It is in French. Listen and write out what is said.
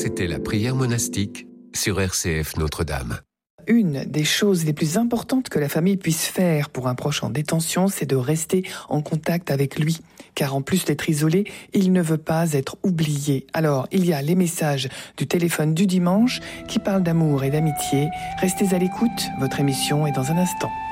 C'était la prière monastique sur RCF Notre-Dame. Une des choses les plus importantes que la famille puisse faire pour un proche en détention, c'est de rester en contact avec lui. Car en plus d'être isolé, il ne veut pas être oublié. Alors, il y a les messages du téléphone du dimanche qui parlent d'amour et d'amitié. Restez à l'écoute, votre émission est dans un instant.